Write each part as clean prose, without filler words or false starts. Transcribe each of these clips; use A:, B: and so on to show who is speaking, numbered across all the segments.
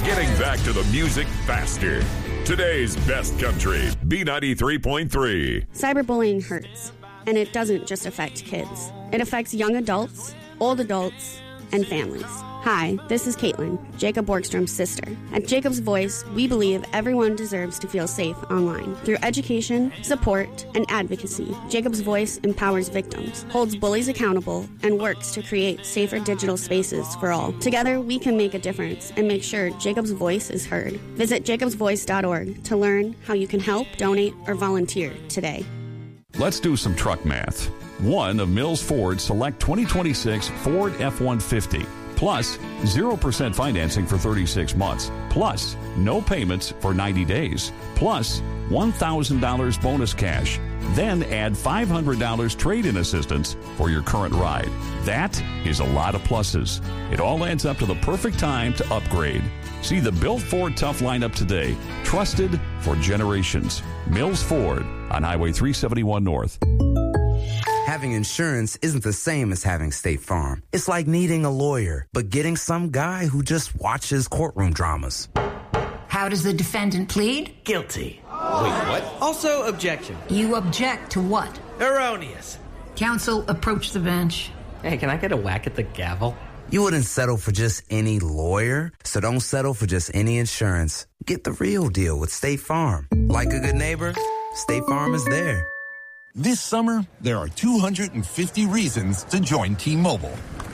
A: Getting back to the music faster. Today's best country, B93.3.
B: Cyberbullying hurts, and it doesn't just affect kids. It affects young adults, old adults, and families. Hi, this is Caitlin, Jacob Borgstrom's sister. At Jacob's Voice, we believe everyone deserves to feel safe online. Through education, support, and advocacy, Jacob's Voice empowers victims, holds bullies accountable, and works to create safer digital spaces for all. Together, we can make a difference and make sure Jacob's Voice is heard. Visit jacobsvoice.org to learn how you can help, donate, or volunteer today.
C: Let's do some truck math. One of Mills Ford's select 2026 Ford F-150. Plus, 0% financing for 36 months. Plus, no payments for 90 days. Plus, $1,000 bonus cash. Then add $500 trade-in assistance for your current ride. That is a lot of pluses. It all adds up to the perfect time to upgrade. See the Built Ford Tough lineup today. Trusted for generations. Mills Ford on Highway 371 North.
D: Having insurance isn't the same as having State Farm. It's like needing a lawyer, but getting some guy who just watches courtroom dramas.
E: How does the defendant plead?
F: Guilty. Wait, what? Also, objection.
E: You object to what?
F: Erroneous.
E: Counsel, approach the bench.
F: Hey, can I get a whack at the gavel?
D: You wouldn't settle for just any lawyer, so don't settle for just any insurance. Get the real deal with State Farm. Like a good neighbor, State Farm is there.
G: This summer, there are 250 reasons to join T-Mobile.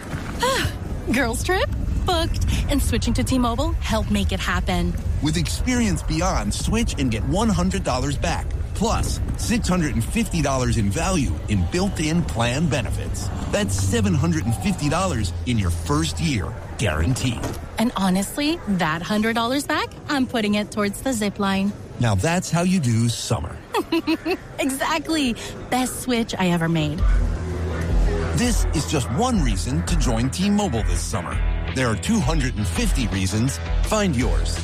H: Girls trip? Booked. And switching to T-Mobile helped make it happen.
G: With Experience Beyond, switch and get $100 back. Plus, $650 in value in built-in plan benefits. That's $750 in your first year, guaranteed.
H: And honestly, that $100 back, I'm putting it towards the zip line.
G: Now that's how you do summer.
H: Exactly. Best switch I ever made.
G: This is just one reason to join T-Mobile this summer. There are 250 reasons. Find yours.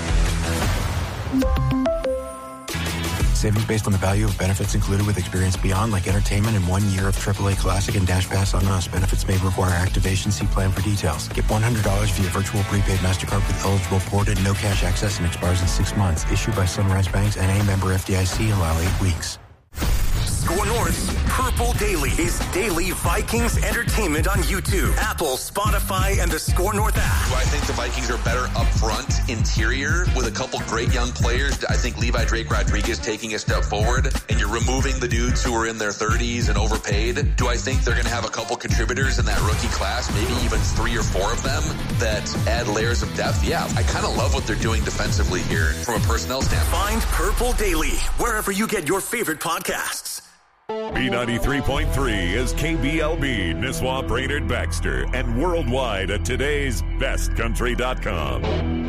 I: Savings based on the value of benefits included with Experience Beyond, like entertainment and 1 year of AAA Classic and Dash Pass on us. Benefits may require activation. See plan for details. Get $100 via virtual prepaid MasterCard with eligible port and no cash access and expires in 6 months. Issued by Sunrise Banks and a member FDIC. Allow 8 weeks.
J: Score North's Purple Daily is daily Vikings entertainment on YouTube, Apple, Spotify, and the Score North app.
K: Do I think the Vikings are better up front, interior, with a couple great young players? I think Levi Drake Rodriguez taking a step forward, and you're removing the dudes who are in their 30s and overpaid. Do I think they're going to have a couple contributors in that rookie class, maybe even 3 or 4 of them, that add layers of depth? Yeah, I kind of love what they're doing defensively here from a personnel standpoint.
J: Find Purple Daily wherever you get your favorite podcasts.
A: B93.3 is KBLB, Nisswa, Brainerd, Baxter, and worldwide at today'sbestcountry.com.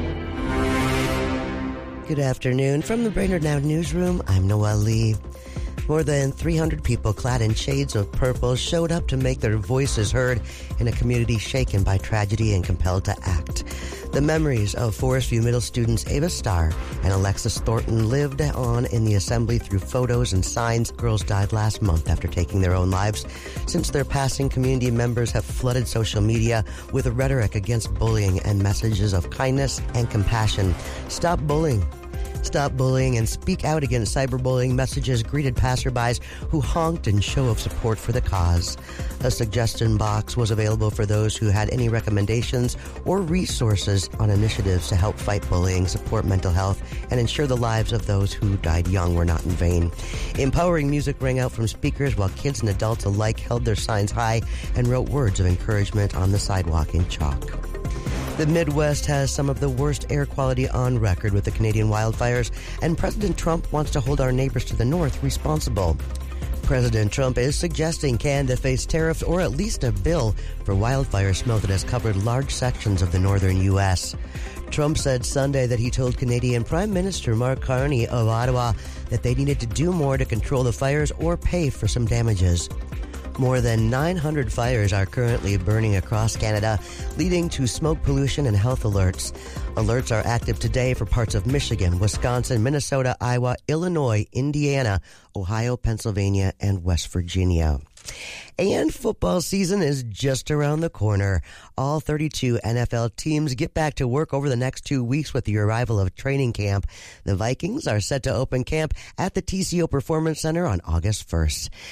L: Good afternoon. From the Brainerd Now newsroom, I'm Noel Lee. More than 300 people clad in shades of purple showed up to make their voices heard in a community shaken by tragedy and compelled to act. The memories of Forest View Middle students Ava Starr and Alexis Thornton lived on in the assembly through photos and signs. Girls died last month after taking their own lives. Since their passing, community members have flooded social media with rhetoric against bullying and messages of kindness and compassion. Stop bullying. Stop bullying and speak out against cyberbullying messages greeted passerbys who honked in show of support for the cause. A suggestion box was available for those who had any recommendations or resources on initiatives to help fight bullying, support mental health, and ensure the lives of those who died young were not in vain. Empowering music rang out from speakers while kids and adults alike held their signs high and wrote words of encouragement on the sidewalk in chalk. The Midwest has some of the worst air quality on record with the Canadian wildfires, and President Trump wants to hold our neighbors to the north responsible. President Trump is suggesting Canada face tariffs or at least a bill for wildfire smoke that has covered large sections of the northern U.S. Trump said Sunday that he told Canadian Prime Minister Mark Carney of Ottawa that they needed to do more to control the fires or pay for some damages. More than 900 fires are currently burning across Canada, leading to smoke pollution and health alerts. Alerts are active today for parts of Michigan, Wisconsin, Minnesota, Iowa, Illinois, Indiana, Ohio, Pennsylvania, and West Virginia. And football season is just around the corner. All 32 NFL teams get back to work over the next 2 weeks with the arrival of training camp. The Vikings are set to open camp at the TCO Performance Center on August 1st.